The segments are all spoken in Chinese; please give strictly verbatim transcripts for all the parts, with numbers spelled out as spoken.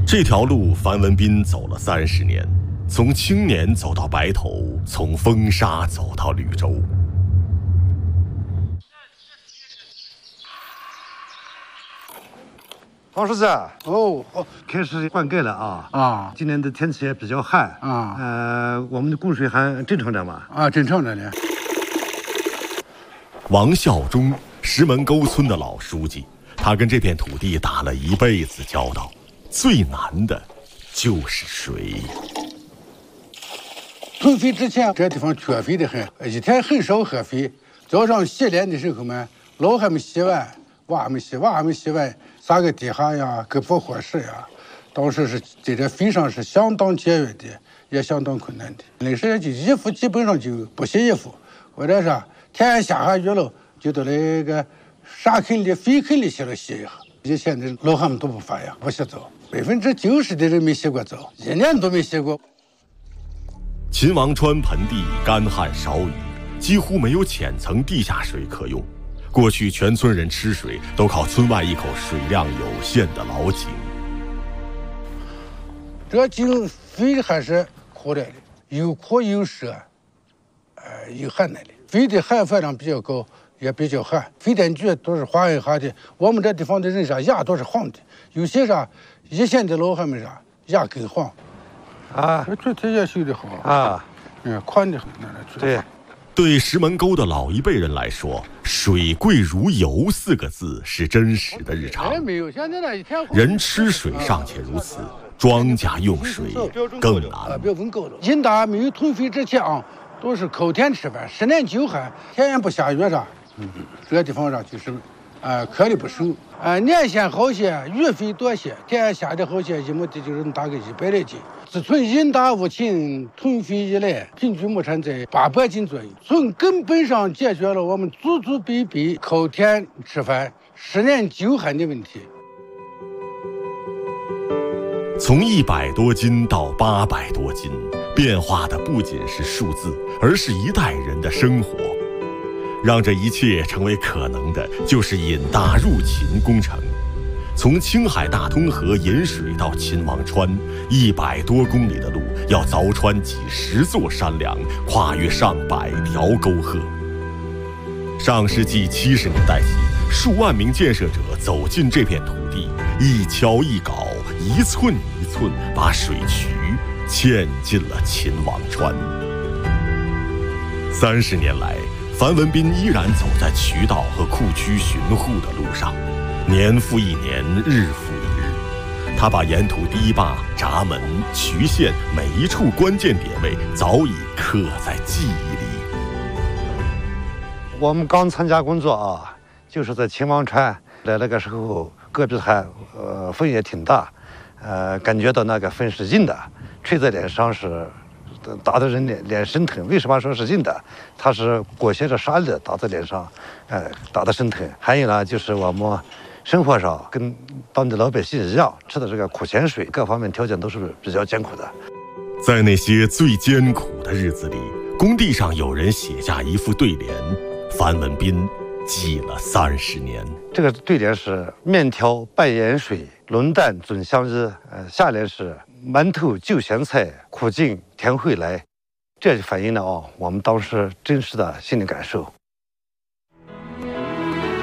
这条路樊文斌走了三十年，从青年走到白头，从风沙走到绿洲。 黄书记， 哦， 开始灌溉了啊！ 啊， 今年的天气也比较旱啊， 呃，我们的供水还正常着吗？ 啊，正常着呢。 王孝忠，石门沟村的老书记，他跟这片土地打了一辈子交道，最难的就是水。 囤肥之前，这地方缺肥的很，一天很少喝肥。早上洗脸的时候嘛，老还没洗完，娃还没洗，娃还没洗完。撒个地下呀，搁破火石呀，当时是在这肥上是相当节约的，也相当困难的。那时候就衣服基本上就不洗衣服，或者是天下下雨了，就到那个沙坑里、肥坑里去了洗一下。以前的老汉们都不发扬，不洗澡，百分之九十的人没洗过澡，一年都没洗过。 秦王川盆地干旱少雨，几乎没有浅层地下水可用。过去全村人吃水都靠村外一口水量有限的老井。 这井肥还是苦来的，有苦有涩，呃，有旱来的。肥的含饭量比较高，也比较旱。肥电局都是黄一下的，我们这地方的人啥牙都是黄的，有些啥一线的老汉们啥牙更黄。 啊， 这具体也修得好啊， 嗯，宽的很， 对。 对石门沟的老一辈人来说，水贵如油四个字是真实的日常。人吃水尚且如此，庄稼用水更难。 人大没有囤肥之前啊，都是靠天吃饭，十年久旱，天也不下雨啥。嗯，这个地方上就是，呃，颗粒不熟，呃，年限好些，雨费多些，天下的好些，一亩地就是大概一百来斤。自从人大务勤囤肥以来，平均亩产在八百斤左右，从根本上解决了我们祖祖辈辈靠天吃饭、十年久旱的问题。 从一百多斤到八百多斤，变化的不仅是数字，而是一代人的生活。让这一切成为可能的，就是引大入秦工程。从青海大通河引水到秦王川，一百多公里的路要凿穿几十座山梁，跨越上百条沟壑。上世纪七十年代起，数万名建设者走进这片土地，一锹一镐，一寸一寸，把水渠嵌进了秦王川。三十年来，樊文斌依然走在渠道和库区巡护的路上。年复一年，日复一日，他把沿途堤坝、闸门、渠线每一处关键点位早已刻在记忆里。 我们刚参加工作啊，就是在秦王川来那个时候，戈壁滩呃风也挺大，呃感觉到那个风是硬的，吹在脸上是打的人脸脸生疼。为什么说是硬的？它是裹挟着沙粒打在脸上，呃打的生疼。还有呢，就是我们生活上跟当地老百姓一样，吃的这个苦咸水，各方面条件都是比较艰苦的。 在那些最艰苦的日子里，工地上有人写下一副对联，樊文斌记了三十年。 这个对联是面条拌盐水，龙蛋准相依。呃，下联是馒头就咸菜，苦尽甜会来。这就反映了哦，我们当时真实的心理感受。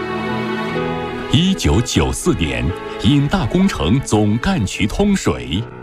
一九九四年，引大工程总干渠通水，